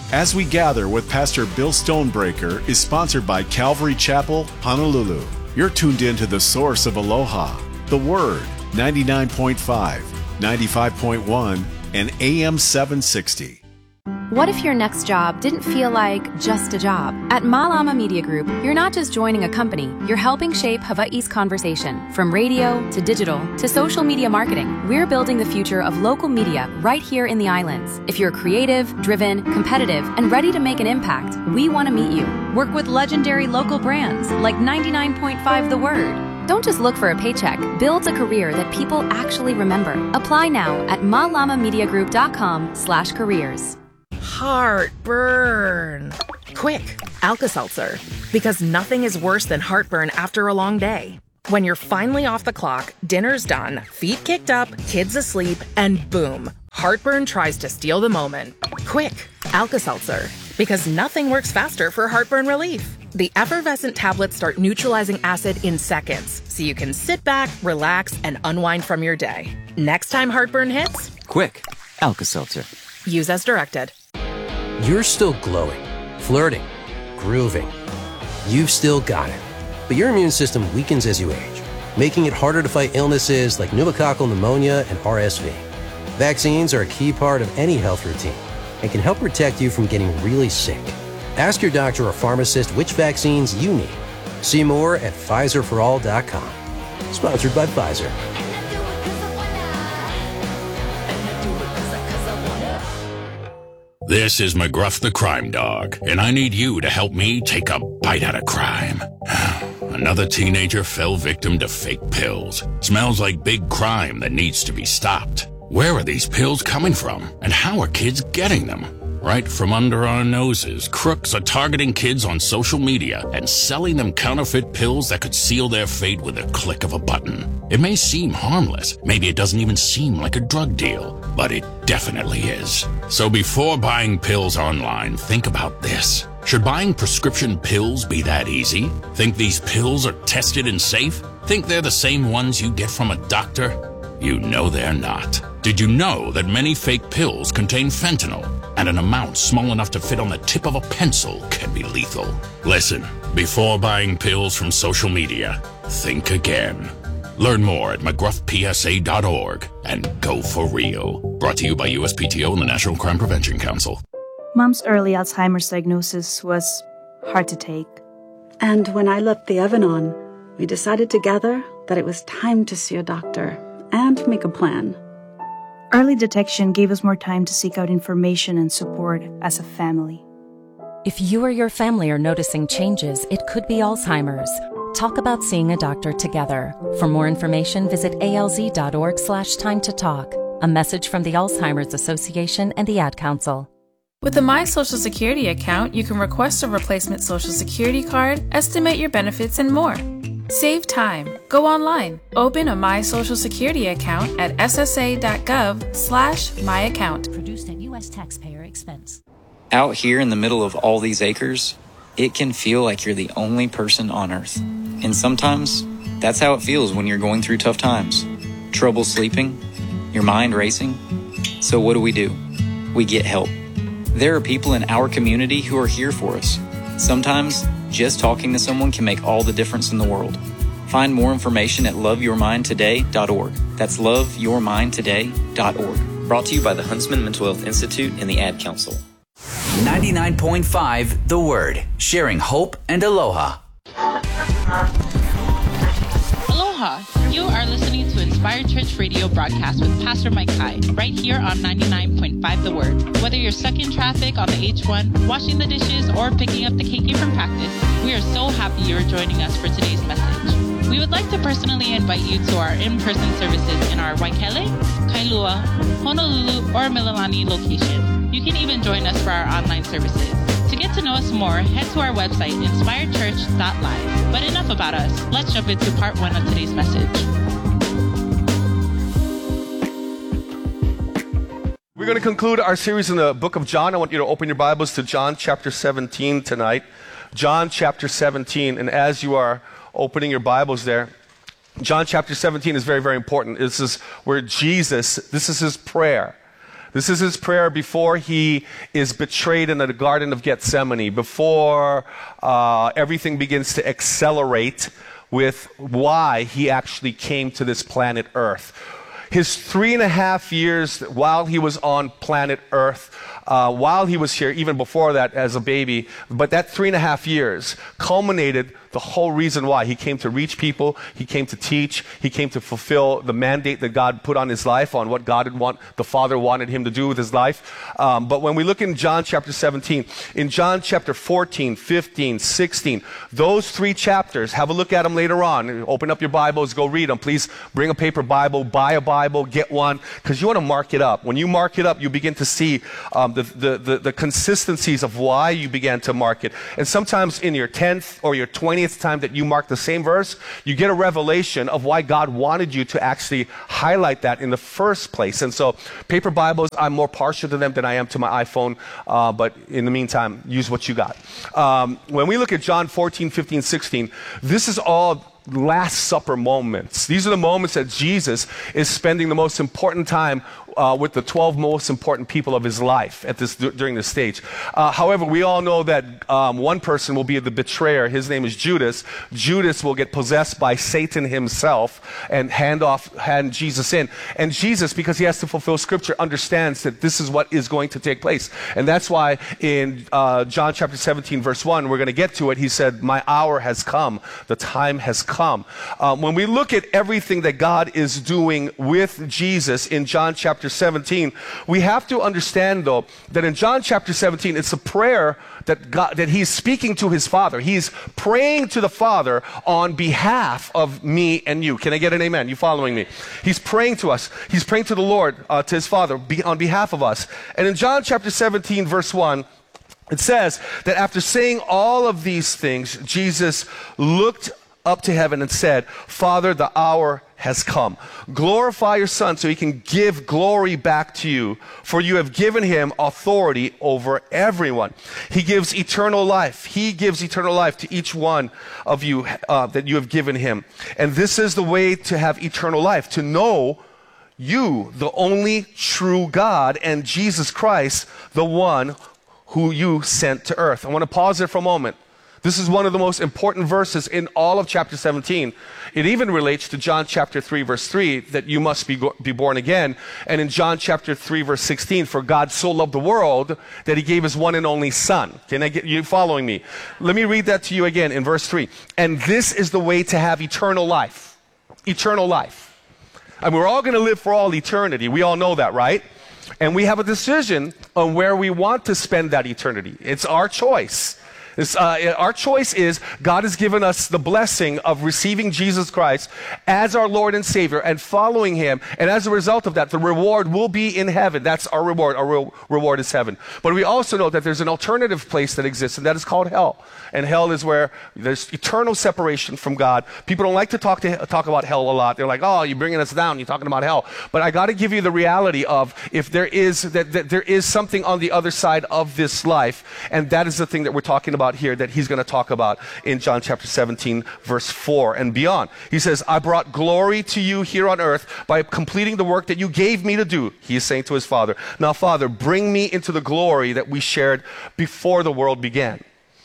As We Gather with Pastor Bill Stonebreaker is sponsored by Calvary Chapel, Honolulu. You're tuned in to the source of Aloha, the Word, 99.5, 95.1, and AM 760. What if your next job didn't feel like just a job? At Malama Media Group, you're not just joining a company, you're helping shape Hawaii's conversation. From radio to digital to social media marketing, we're building the future of local media right here in the islands. If you're creative, driven, competitive, and ready to make an impact, we want to meet you. Work with legendary local brands like 99.5 The Word. Don't just look for a paycheck. Build a career that people actually remember. Apply now at malamamediagroup.com/careers. Heartburn. Quick, Alka-Seltzer. Because nothing is worse than heartburn after a long day. When you're finally off the clock, dinner's done, feet kicked up, kids asleep, and boom, heartburn tries to steal the moment. Quick, Alka-Seltzer. Because nothing works faster for heartburn relief. The effervescent tablets start neutralizing acid in seconds, so you can sit back, relax, and unwind from your day. Next time heartburn hits, quick, Alka-Seltzer. Use as directed. You're still glowing, flirting, grooving. You've still got it. But your immune system weakens as you age, making it harder to fight illnesses like pneumococcal pneumonia and RSV. Vaccines are a key part of any health routine and can help protect you from getting really sick. Ask your doctor or pharmacist which vaccines you need. See more at PfizerForAll.com. Sponsored by Pfizer. This is McGruff the Crime Dog, and I need you to help me take a bite out of crime. Another teenager fell victim to fake pills. Smells like big crime that needs to be stopped. Where are these pills coming from, and how are kids getting them? Right from under our noses, crooks are targeting kids on social media and selling them counterfeit pills that could seal their fate with a click of a button. It may seem harmless, maybe it doesn't even seem like a drug deal, but it definitely is. So before buying pills online, think about this. Should buying prescription pills be that easy? Think these pills are tested and safe? Think they're the same ones you get from a doctor? You know they're not. Did you know that many fake pills contain fentanyl? And an amount small enough to fit on the tip of a pencil can be lethal. Listen, before buying pills from social media, think again. Learn more at mcgruffpsa.org and go for real. Brought to you by USPTO and the National Crime Prevention Council. Mom's early Alzheimer's diagnosis was hard to take. And when I left the oven on, we decided together that it was time to see a doctor and make a plan. Early detection gave us more time to seek out information and support as a family. If you or your family are noticing changes, it could be Alzheimer's. Talk about seeing a doctor together. For more information, visit alz.org/time to talk. A message from the Alzheimer's Association and the Ad Council. With a My Social Security account, you can request a replacement Social Security card, estimate your benefits, and more. Save time. Go online. Open a My Social Security account at ssa.gov/myaccount. Produced at U.S. taxpayer expense. Out here in the middle of all these acres, it can feel like you're the only person on Earth. And sometimes, that's how it feels when you're going through tough times. Trouble sleeping, your mind racing. So what do? We get help. There are people in our community who are here for us. Sometimes, just talking to someone can make all the difference in the world. Find more information at loveyourmindtoday.org. That's loveyourmindtoday.org. Brought to you by the Huntsman Mental Health Institute and the Ad Council. 99.5 The Word, sharing hope and aloha. Aloha! You are listening to Inspired Church Radio broadcast with Pastor Mike Hai, right here on 99.5 The Word. Whether you're stuck in traffic on the H1, washing the dishes, or picking up the KK from practice, we are so happy you're joining us for today's message. We would like to personally invite you to our in-person services in our Waikele, Kailua, Honolulu, or Mililani location. You can even join us for our online services. To get to know us more, head to our website, inspiredchurch.live. But enough about us. Let's jump into part 1 of today's message. We're going to conclude our series in the book of John. I want you to open your Bibles to John chapter 17 tonight. John chapter 17. And as you are opening your Bibles there, John chapter 17 is very, very important. This is where Jesus, this is his prayer. This is his prayer before he is betrayed in the Garden of Gethsemane, before everything begins to accelerate with why he actually came to this planet Earth. His 3.5 years while he was on planet Earth, while he was here, even before that as a baby, but that 3.5 years culminated the whole reason why. He came to reach people, he came to teach, he came to fulfill the mandate that God put on his life, on what the Father wanted him to do with his life. But when we look in John chapter 17, in John chapter 14, 15, 16, those 3 chapters, have a look at them later on. Open up your Bibles, go read them. Please bring a paper Bible, buy a Bible, get one, because you want to mark it up. When you mark it up, you begin to see the consistencies of why you began to mark it. And sometimes in your 10th or your 20th time that you mark the same verse, you get a revelation of why God wanted you to actually highlight that in the first place. And so paper Bibles, I'm more partial to them than I am to my iPhone, but in the meantime, use what you got. When we look at John 14, 15, 16, this is all Last Supper moments. These are the moments that Jesus is spending the most important time with the 12 most important people of his life during this stage. However, we all know that one person will be the betrayer. His name is Judas. Judas will get possessed by Satan himself and hand Jesus in. And Jesus, because he has to fulfill Scripture, understands that this is what is going to take place. And that's why in John chapter 17, verse 1, we're going to get to it. He said, "My hour has come. The time has come." When we look at everything that God is doing with Jesus in John chapter 17, we have to understand, though, that in John chapter 17, it's a prayer that he's speaking to his Father. He's praying to the Father on behalf of me and you. Can I get an amen? You following me? He's praying to us. He's praying to the Lord, to his Father, on behalf of us. And in John chapter 17, verse 1, it says that after saying all of these things, Jesus looked up to heaven and said, "Father, the hour has come. Glorify your Son so he can give glory back to you, for you have given him authority over everyone. He gives eternal life. He gives eternal life to each one of you that you have given him. And this is the way to have eternal life, to know you, the only true God, and Jesus Christ, the one who you sent to earth." I want to pause there for a moment. This is one of the most important verses in all of chapter 17. It even relates to John chapter 3, verse 3, that you must be born again. And in John chapter 3, verse 16, "For God so loved the world that he gave his one and only Son." Can I get you following me? Let me read that to you again in verse 3. "And this is the way to have eternal life." Eternal life. And we're all going to live for all eternity. We all know that, right? And we have a decision on where we want to spend that eternity. It's our choice. Our choice is God has given us the blessing of receiving Jesus Christ as our Lord and Savior and following him. And as a result of that, the reward will be in heaven. That's our reward. Our reward is heaven. But we also know that there's an alternative place that exists, and that is called hell. And hell is where there's eternal separation from God. People don't like to talk about hell a lot. They're like, "Oh, you're bringing us down. You're talking about hell." But I got to give you the reality of if there is that there is something on the other side of this life, and that is the thing that we're talking about here, that he's going to talk about in John chapter 17, verse 4 and beyond. He says, "I brought glory to you here on earth by completing the work that you gave me to do." He is saying to his Father, "Now, Father, bring me into the glory that we shared before the world began."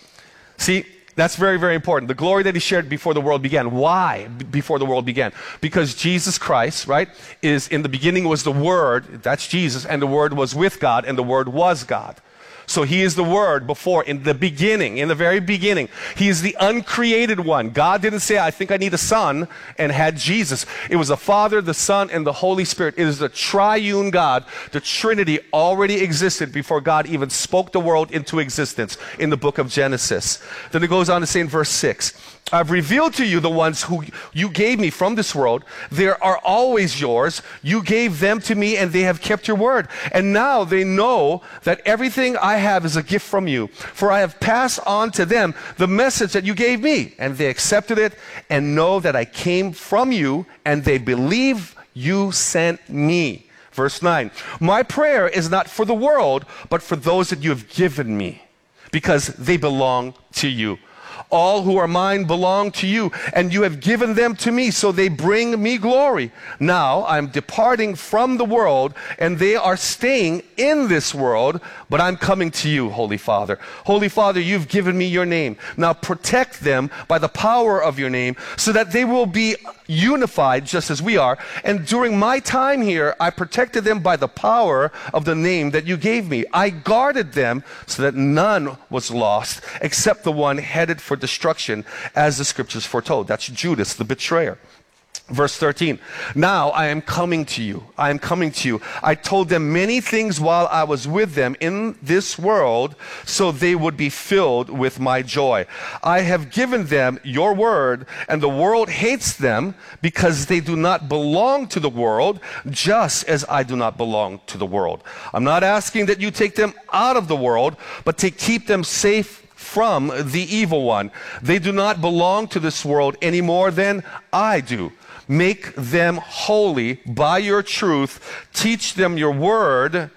See, that's very, very important. The glory that he shared before the world began. Why before the world began? Because Jesus Christ, right, is in the beginning was the Word, that's Jesus, and the Word was with God, and the Word was God. So he is the Word before, in the beginning, in the very beginning. He is the uncreated one. God didn't say, "I think I need a son," and had Jesus. It was the Father, the Son, and the Holy Spirit. It is the triune God. The Trinity already existed before God even spoke the world into existence in the book of Genesis. Then it goes on to say in verse 6, "I've revealed to you the ones who you gave me from this world. They are always yours. You gave them to me, and they have kept your word. And now they know that everything I have is a gift from you. For I have passed on to them the message that you gave me, and they accepted it and know that I came from you, and they believe you sent me." Verse 9, "My prayer is not for the world, but for those that you have given me, because they belong to you. All who are mine belong to you, and you have given them to me, so they bring me glory. Now I'm departing from the world, and they are staying in this world, but I'm coming to you, Holy Father. Holy Father, you've given me your name. Now protect them by the power of your name, so that they will be unified just as we are. And during my time here, I protected them by the power of the name that you gave me. I guarded them so that none was lost except the one headed for destruction, as the scriptures foretold. That's Judas, the betrayer. Verse 13, now I am coming to you. I am coming to you. I told them many things while I was with them in this world, so they would be filled with my joy. I have given them your word, and the world hates them because they do not belong to the world, just as I do not belong to the world. I'm not asking that you take them out of the world, but to keep them safe from the evil one. They do not belong to this world any more than I do. Make them holy by your truth. Teach them your word.